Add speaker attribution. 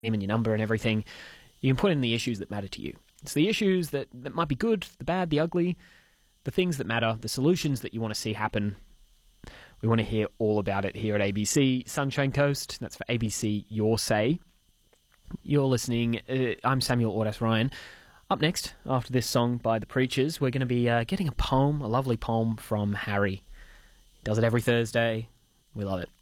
Speaker 1: name and your number and everything. You can put in the issues that matter to you. It's the issues that might be good, the bad, the ugly, the things that matter, the solutions that you want to see happen. We want to hear all about it here at ABC Sunshine Coast. That's for ABC Your Say. You're listening. I'm Samuel Audas Ryan. Up next, after this song by The Preachers, we're going to be getting a lovely poem from Harry. He does it every Thursday. We love it.